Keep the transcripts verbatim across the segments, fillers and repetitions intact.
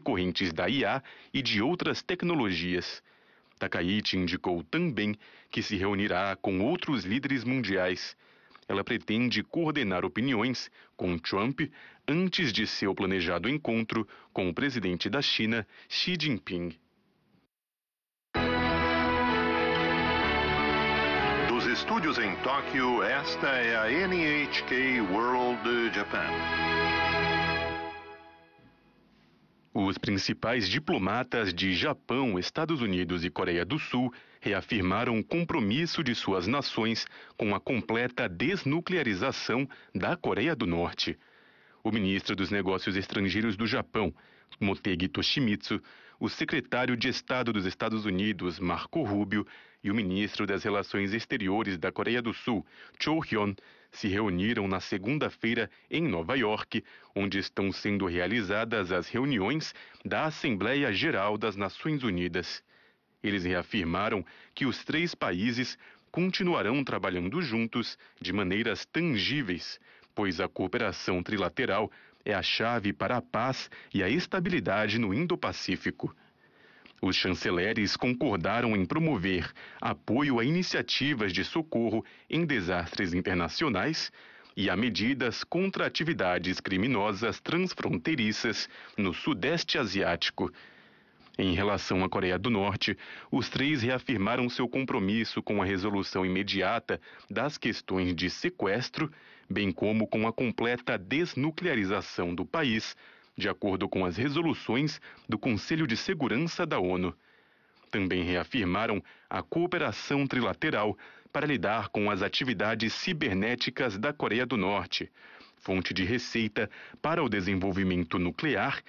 decorrentes da I A e de outras tecnologias. Takaichi indicou também que se reunirá com outros líderes mundiais. Ela pretende coordenar opiniões com Trump antes de seu planejado encontro com o presidente da China, Xi Jinping. Dos estúdios em Tóquio, esta é a N H K World Japan. Os principais diplomatas de Japão, Estados Unidos e Coreia do Sul reafirmaram o compromisso de suas nações com a completa desnuclearização da Coreia do Norte. O ministro dos Negócios Estrangeiros do Japão, Motegi Toshimitsu, o secretário de Estado dos Estados Unidos, Marco Rubio, e o ministro das Relações Exteriores da Coreia do Sul, Cho Hyun, se reuniram na segunda-feira em Nova York, onde estão sendo realizadas as reuniões da Assembleia Geral das Nações Unidas. Eles reafirmaram que os três países continuarão trabalhando juntos de maneiras tangíveis, pois a cooperação trilateral é a chave para a paz e a estabilidade no Indo-Pacífico. Os chanceleres concordaram em promover apoio a iniciativas de socorro em desastres internacionais e a medidas contra atividades criminosas transfronteiriças no Sudeste Asiático. Em relação à Coreia do Norte, os três reafirmaram seu compromisso com a resolução imediata das questões de sequestro, bem como com a completa desnuclearização do país, de acordo com as resoluções do Conselho de Segurança da ONU. Também reafirmaram a cooperação trilateral para lidar com as atividades cibernéticas da Coreia do Norte, fonte de receita para o desenvolvimento nuclear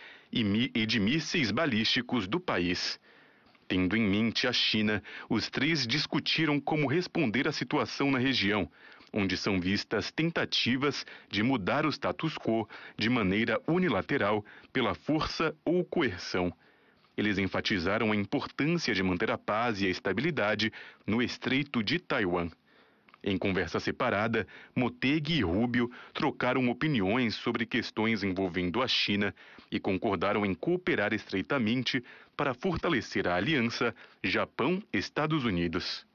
e de mísseis balísticos do país. Tendo em mente a China, os três discutiram como responder à situação na região, onde são vistas tentativas de mudar o status quo de maneira unilateral pela força ou coerção. Eles enfatizaram a importância de manter a paz e a estabilidade no Estreito de Taiwan. Em conversa separada, Motegi e Rubio trocaram opiniões sobre questões envolvendo a China e concordaram em cooperar estreitamente para fortalecer a aliança Japão-Estados Unidos.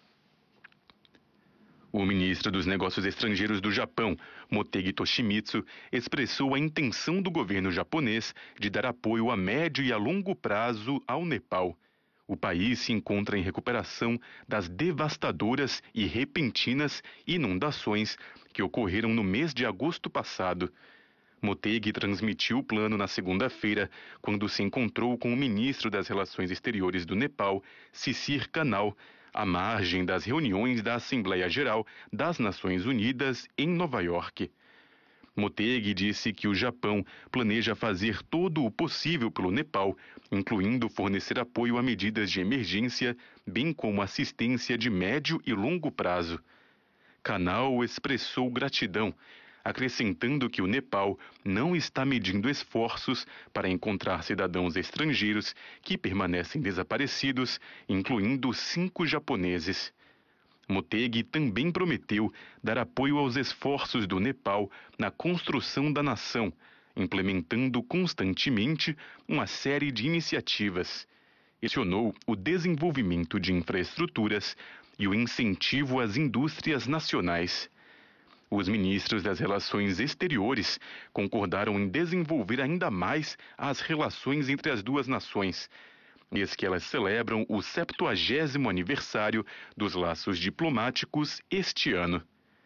O ministro dos Negócios Estrangeiros do Japão, Motegi Toshimitsu, expressou a intenção do governo japonês de dar apoio a médio e a longo prazo ao Nepal. O país se encontra em recuperação das devastadoras e repentinas inundações que ocorreram no mês de agosto passado. Motegi transmitiu o plano na segunda-feira, quando se encontrou com o ministro das Relações Exteriores do Nepal, Sisir Kanal, à margem das reuniões da Assembleia Geral das Nações Unidas em Nova York. Motegi disse que o Japão planeja fazer todo o possível pelo Nepal, incluindo fornecer apoio a medidas de emergência, bem como assistência de médio e longo prazo. Kanal expressou gratidão, acrescentando que o Nepal não está medindo esforços para encontrar cidadãos estrangeiros que permanecem desaparecidos, incluindo cinco japoneses. Motegi também prometeu dar apoio aos esforços do Nepal na construção da nação, implementando constantemente uma série de iniciativas. Mencionou o desenvolvimento de infraestruturas e o incentivo às indústrias nacionais. Os ministros das Relações Exteriores concordaram em desenvolver ainda mais as relações entre as duas nações, eis que elas celebram o septuagésimo aniversário dos laços diplomáticos este ano.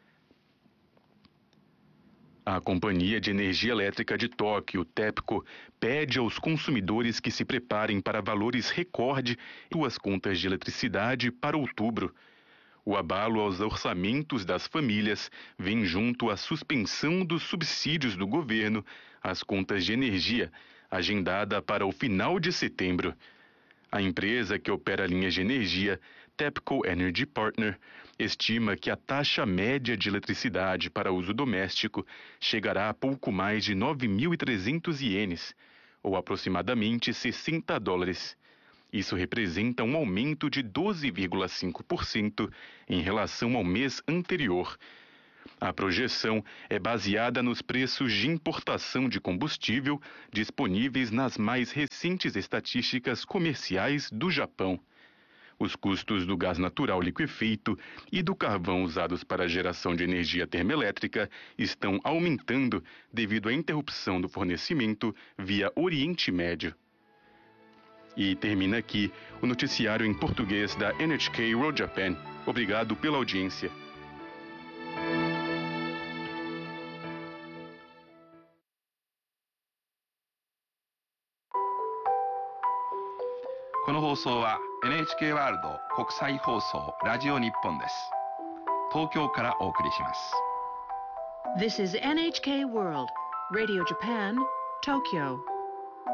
A Companhia de Energia Elétrica de Tóquio, TEPCO, pede aos consumidores que se preparem para valores recorde em suas contas de eletricidade para outubro. O abalo aos orçamentos das famílias vem junto à suspensão dos subsídios do governo às contas de energia, agendada para o final de setembro. A empresa que opera linhas de energia, TEPCO Energy Partner, estima que a taxa média de eletricidade para uso doméstico chegará a pouco mais de nove mil e trezentos ienes, ou aproximadamente sessenta dólares. Isso representa um aumento de doze vírgula cinco por cento em relação ao mês anterior. A projeção é baseada nos preços de importação de combustível disponíveis nas mais recentes estatísticas comerciais do Japão. Os custos do gás natural liquefeito e do carvão usados para a geração de energia termoelétrica estão aumentando devido à interrupção do fornecimento via Oriente Médio. E termina aqui o noticiário em português da N H K World Japan. Obrigado pela audiência. この放送は エヌエイチケー ワールド国際放送ラジオ日本です。東京からお送りします。 This is N H K World, Radio Japan, Tokyo.